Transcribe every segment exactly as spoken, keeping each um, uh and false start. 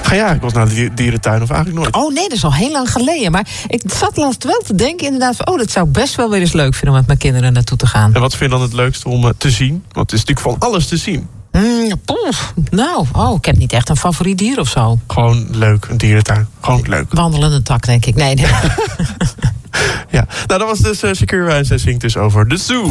Ga jij eigenlijk wel eens naar de dierentuin of eigenlijk nooit? Oh nee, dat is al heel lang geleden. Maar ik zat laatst wel te denken inderdaad van, oh, dat zou ik best wel weer eens leuk vinden om met mijn kinderen naartoe te gaan. En wat vind je dan het leukste om uh, te zien? Want het is natuurlijk van alles te zien. Mm, poef, nou, oh, ik heb niet echt een favoriet dier of zo. Gewoon leuk, een dierentuin. Gewoon leuk. Wandelende tak, denk ik. Nee, nee. Ja, nou, dat was dus uh, Shakira en zij zingt dus over de zoo.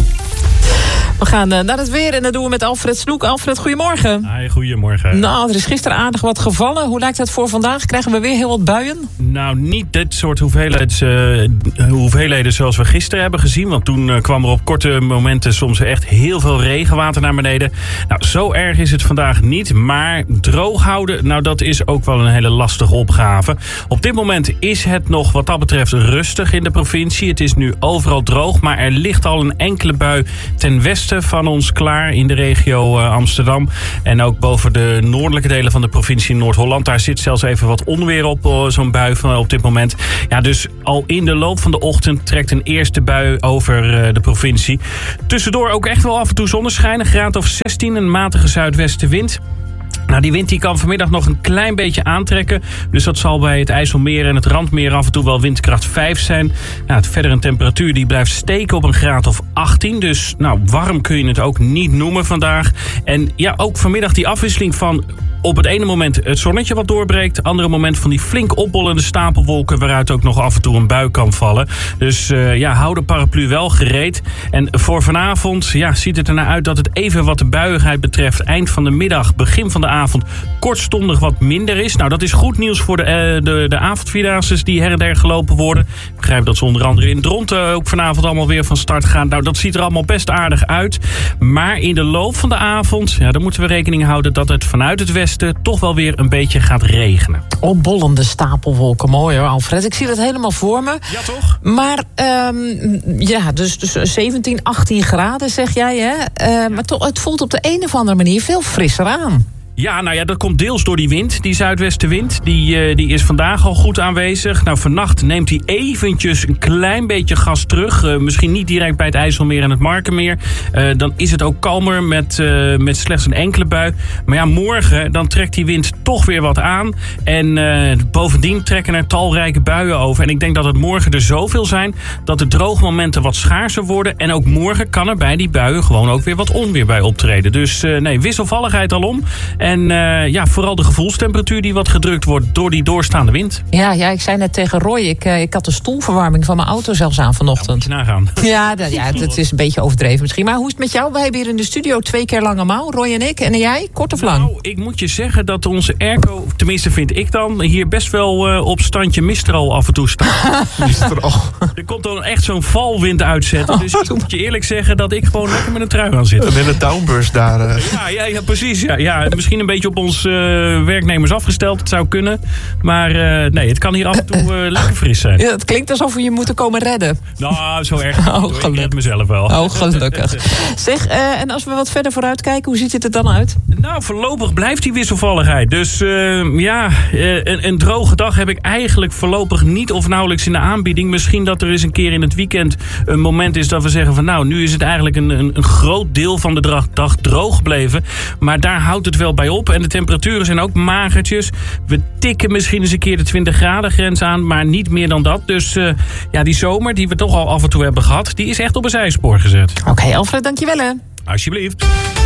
We gaan uh, naar het weer en dat doen we met Alfred Snoek. Alfred, goedemorgen. Hi, goedemorgen. Nou, er is gisteren aardig wat gevallen. Hoe lijkt het voor vandaag? Krijgen we weer heel wat buien? Nou, niet dit soort hoeveelheden, uh, hoeveelheden zoals we gisteren hebben gezien. Want toen uh, kwam er op korte momenten soms echt heel veel regenwater naar beneden. Nou, zo erg is het vandaag niet. Maar droog houden, nou dat is ook wel een hele lastige opgave. Op dit moment is het nog wat dat betreft rustig in de provincie. Het is nu overal droog, maar er ligt al een enkele bui ten westen van ons klaar in de regio uh, Amsterdam. En ook boven de noordelijke delen van de provincie Noord-Holland. Daar zit zelfs even wat onweer op, uh, zo'n bui van, op dit moment. Ja, dus al in de loop van de ochtend trekt een eerste bui over uh, de provincie. Tussendoor ook echt wel af en toe zonneschijn. Een graad of zestien, een matige zuidwestenwind. Nou, die wind die kan vanmiddag nog een klein beetje aantrekken. Dus dat zal bij het IJsselmeer en het Randmeer af en toe wel windkracht vijf zijn. Nou, het verder een temperatuur die blijft steken op een graad of achttien. Dus nou, warm kun je het ook niet noemen vandaag. En ja, ook vanmiddag die afwisseling van op het ene moment het zonnetje wat doorbreekt. Andere moment van die flink opbollende stapelwolken waaruit ook nog af en toe een bui kan vallen. Dus uh, ja, hou de paraplu wel gereed. En voor vanavond ja, ziet het ernaar uit dat het even wat de buiigheid betreft eind van de middag, begin van de avond kortstondig wat minder is. Nou, dat is goed nieuws voor de, uh, de, de avondvierdaagses die her en der gelopen worden. Ik begrijp dat ze onder andere in Dronten ook vanavond allemaal weer van start gaan. Nou, dat ziet er allemaal best aardig uit. Maar in de loop van de avond, ja, dan moeten we rekening houden dat het vanuit het westen toch wel weer een beetje gaat regenen. Opbollende stapelwolken, mooi hoor, Alfred. Ik zie dat helemaal voor me. Ja, toch? Maar um, ja, dus, dus zeventien, achttien graden zeg jij, hè? Uh, ja. Maar toch, het voelt op de een of andere manier veel frisser aan. Ja, nou ja, dat komt deels door die wind, die zuidwestenwind. Die, uh, die is vandaag al goed aanwezig. Nou, vannacht neemt hij eventjes een klein beetje gas terug. Uh, misschien niet direct bij het IJsselmeer en het Markenmeer. Uh, dan is het ook kalmer met, uh, met slechts een enkele bui. Maar ja, morgen dan trekt die wind toch weer wat aan. En uh, bovendien trekken er talrijke buien over. En ik denk dat het morgen er zoveel zijn dat de droogmomenten wat schaarser worden. En ook morgen kan er bij die buien gewoon ook weer wat onweer bij optreden. Dus uh, nee, wisselvalligheid alom. En uh, ja, vooral de gevoelstemperatuur die wat gedrukt wordt door die doorstaande wind. Ja, ja ik zei net tegen Roy, ik, uh, ik had de stoelverwarming van mijn auto zelfs aan vanochtend. Ja, moet je nagaan. Ja, dat, ja, dat is een beetje overdreven misschien. Maar hoe is het met jou? Wij hebben hier in de studio twee keer lange mouw, Roy en ik. En jij, kort of lang? Nou, ik moet je zeggen dat onze airco, tenminste vind ik dan, hier best wel uh, op standje Mistral af en toe staat. Mistral. Er komt dan echt zo'n valwind uitzetten. Dus ik moet je eerlijk zeggen dat ik gewoon lekker met een trui aan zit. Een hele downburst daar. Uh. Ja, ja, ja, precies. Ja, ja, misschien een beetje op ons uh, werknemers afgesteld. Het zou kunnen. Maar uh, nee, het kan hier af en toe uh, lekker fris zijn. Ja, het klinkt alsof we je moeten komen redden. Nou, zo erg niet. Oh, hoor. Ik red mezelf wel. Oh, gelukkig. Zeg, uh, en als we wat verder vooruit kijken, hoe ziet het er dan uit? Nou, voorlopig blijft die wisselvalligheid. Dus uh, ja, uh, een, een droge dag heb ik eigenlijk voorlopig niet of nauwelijks in de aanbieding. Misschien dat er eens een keer in het weekend een moment is dat we zeggen van nou, nu is het eigenlijk een, een, een groot deel van de dag, dag droog gebleven. Maar daar houdt het wel bij op. En de temperaturen zijn ook magertjes. We tikken misschien eens een keer de twintig graden grens aan, maar niet meer dan dat. Dus uh, ja, die zomer die we toch al af en toe hebben gehad, die is echt op een zijspoor gezet. Oké, okay, Alfred, dankjewel hè. Alsjeblieft.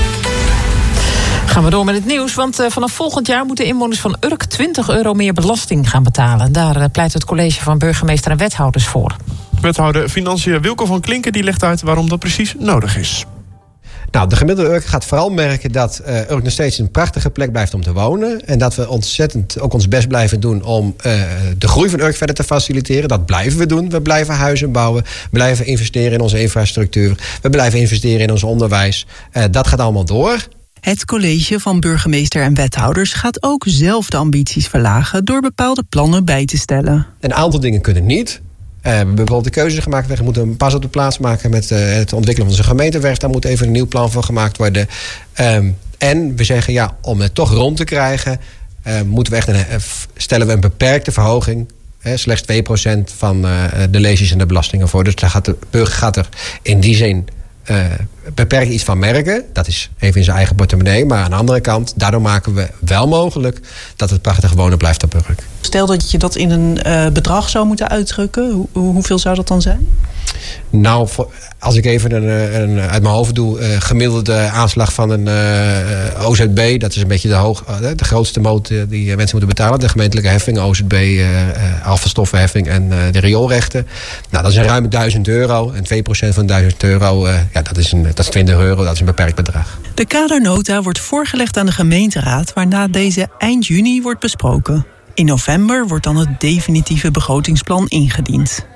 Gaan we door met het nieuws, want uh, vanaf volgend jaar moeten inwoners van Urk twintig euro meer belasting gaan betalen. Daar uh, pleit het college van burgemeester en wethouders voor. Wethouder Financiën Wilco van Klinken die legt uit waarom dat precies nodig is. Nou, de gemiddelde Urk gaat vooral merken dat uh, Urk nog steeds een prachtige plek blijft om te wonen. En dat we ontzettend ook ons best blijven doen om uh, de groei van Urk verder te faciliteren. Dat blijven we doen. We blijven huizen bouwen. We blijven investeren in onze infrastructuur. We blijven investeren in ons onderwijs. Uh, dat gaat allemaal door. Het college van burgemeester en wethouders gaat ook zelf de ambities verlagen door bepaalde plannen bij te stellen. Een aantal dingen kunnen niet. Uh, we hebben bijvoorbeeld de keuze gemaakt. We moeten een pas op de plaats maken met uh, het ontwikkelen van onze gemeentewerf. Daar moet even een nieuw plan voor gemaakt worden. Um, en we zeggen ja, om het toch rond te krijgen, uh, moeten we echt een, uh, stellen we een beperkte verhoging. Hè, slechts twee procent van uh, de leges en de belastingen voor. Dus daar gaat de burger gaat er in die zin uh, beperkt iets van merken. Dat is even in zijn eigen portemonnee. Maar aan de andere kant, daardoor maken we wel mogelijk dat het prachtige wonen blijft op Urk. Stel dat je dat in een uh, bedrag zou moeten uitdrukken. Hoe, hoeveel zou dat dan zijn? Nou, als ik even een, een, uit mijn hoofd doe, uh, gemiddelde aanslag van een uh, O Z B, dat is een beetje de, hoog, uh, de grootste moot die mensen moeten betalen. De gemeentelijke heffing, O Z B, uh, uh, afvalstoffenheffing en uh, de rioolrechten. Nou, dat is een ruim duizend euro. En twee procent van duizend euro, uh, ja, dat is, een, dat is twintig euro, dat is een beperkt bedrag. De kadernota wordt voorgelegd aan de gemeenteraad, waarna deze eind juni wordt besproken. In november wordt dan het definitieve begrotingsplan ingediend.